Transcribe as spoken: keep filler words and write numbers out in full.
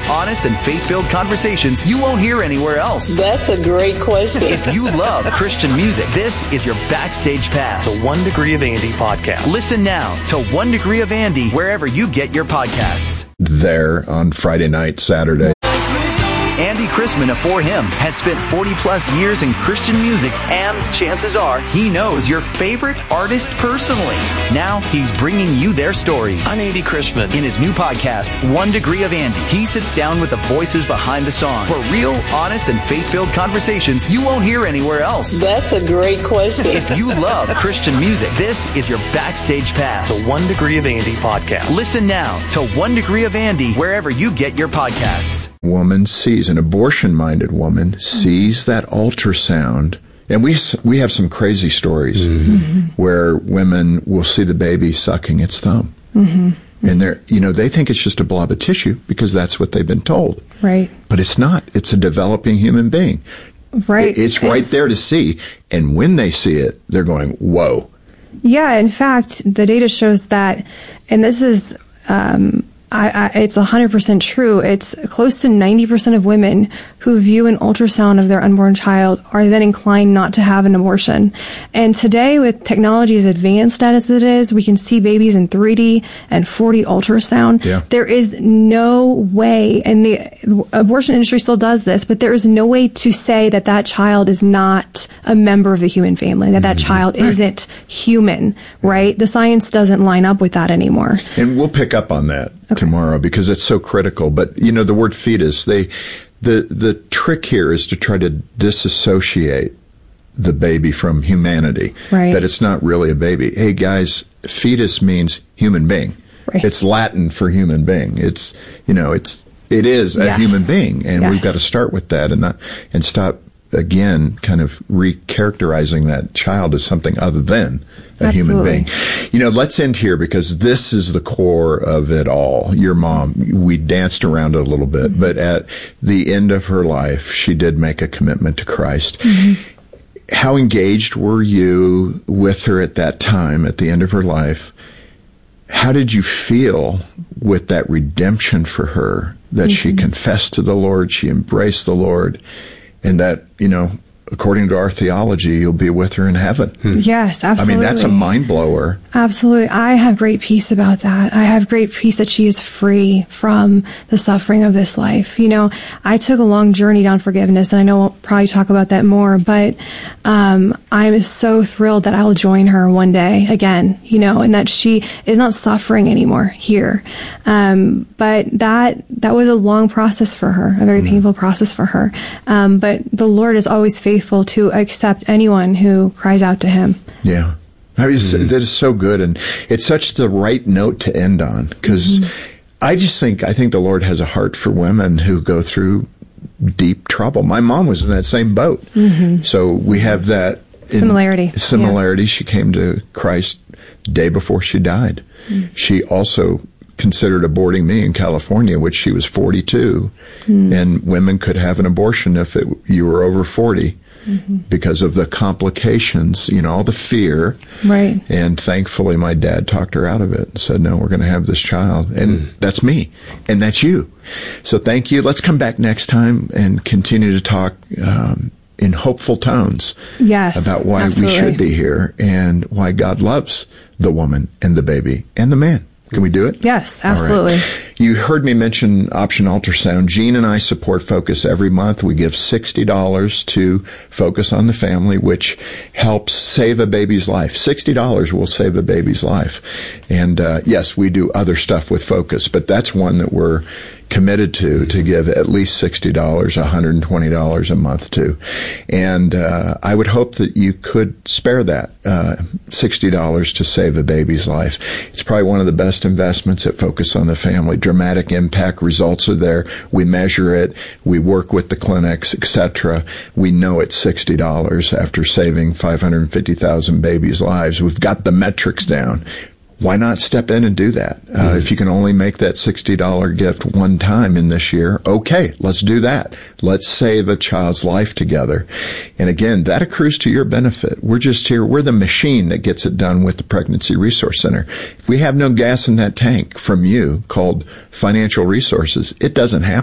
honest, and faith-filled conversations you won't hear anywhere else. That's a great question. If you love Christian music, this is your Backstage Pass. The One Degree of Andy podcast. Listen now to One Degree of Andy wherever you get your podcasts. There on Friday night, Saturday. Andy Chrisman of For Him has spent forty plus years in Christian music, and chances are he knows your favorite artist personally. Now he's bringing you their stories. I'm Andy Chrisman. In his new podcast, One Degree of Andy, he sits down with the voices behind the songs for real, honest, and faith-filled conversations you won't hear anywhere else. That's a great question. If you love Christian music, this is your Backstage Pass. The One Degree of Andy podcast. Listen now to One Degree of Andy wherever you get your podcasts. Woman sees, an abortion-minded woman sees that ultrasound, and we we have some crazy stories mm-hmm. where women will see the baby sucking its thumb, mm-hmm. and they're you know they think it's just a blob of tissue because that's what they've been told, right? But it's not. It's a developing human being, right? It's right it's, there to see, and when they see it, they're going, "Whoa!" Yeah, in fact, the data shows that, and this is. Um, I, I, it's one hundred percent true. It's close to ninety percent of women who view an ultrasound of their unborn child are then inclined not to have an abortion. And today, with technology as advanced as it is, we can see babies in three D and four D ultrasound. Yeah. There is no way, and the abortion industry still does this, but there is no way to say that that child is not a member of the human family, that that mm-hmm. child isn't human, right? The science doesn't line up with that anymore. And we'll pick up on that. Okay. Tomorrow, because it's so critical. But you know, the word fetus, they the the trick here is to try to disassociate the baby from humanity. Right. That it's not really a baby. Hey guys, fetus means human being. Right. It's Latin for human being. It's you know, it's it is a yes. human being, and yes. we've got to start with that and not and stop again kind of recharacterizing that child as something other than a Absolutely. human being. You know, let's end here because this is the core of it all. Your mom, we danced around it a little bit, mm-hmm. but at the end of her life, she did make a commitment to Christ. Mm-hmm. How engaged were you with her at that time, at the end of her life? How did you feel with that redemption for her, that mm-hmm. she confessed to the Lord, she embraced the Lord, and that, you know, according to our theology, you'll be with her in heaven. Hmm. Yes, absolutely. I mean, that's a mind blower. Absolutely. I have great peace about that. I have great peace that she is free from the suffering of this life. You know, I took a long journey down forgiveness, and I know we'll probably talk about that more, but um, I'm so thrilled that I will join her one day again, you know, and that she is not suffering anymore here. Um, but that that was a long process for her, a very mm. painful process for her. Um, but the Lord is always faithful to accept anyone who cries out to him. Yeah. I mean, mm-hmm. that is so good, and it's such the right note to end on, because mm-hmm. I just think, I think the Lord has a heart for women who go through deep trouble. My mom was in that same boat. Mm-hmm. So we have that in similarity. Similarity. Yeah. She came to Christ the day before she died. Mm-hmm. She also considered aborting me in California, which she was forty-two, mm. and women could have an abortion if it, you were over forty, mm-hmm. because of the complications, you know, all the fear. Right. And thankfully, my dad talked her out of it and said, no, we're going to have this child. And mm. that's me. And that's you. So thank you. Let's come back next time and continue to talk um, in hopeful tones yes, about why absolutely. we should be here and why God loves the woman and the baby and the man. Can we do it? Yes, absolutely. Right. You heard me mention Option Ultrasound. Jean and I support Focus every month. We give sixty dollars to Focus on the Family, which helps save a baby's life. sixty dollars will save a baby's life. And uh, yes, we do other stuff with Focus, but that's one that we're committed to, to give at least sixty dollars, one hundred twenty dollars a month to. And uh, I would hope that you could spare that uh, sixty dollars to save a baby's life. It's probably one of the best investments at Focus on the Family. Dramatic impact, results are there. We measure it. We work with the clinics, et cetera. We know it's sixty dollars after saving five hundred fifty thousand babies' lives. We've got the metrics down. Why not step in and do that? Uh, mm-hmm. If you can only make that sixty dollars gift one time in this year, okay, let's do that. Let's save a child's life together. And again, that accrues to your benefit. We're just here. We're the machine that gets it done with the Pregnancy Resource Center. If we have no gas in that tank from you called financial resources, it doesn't happen.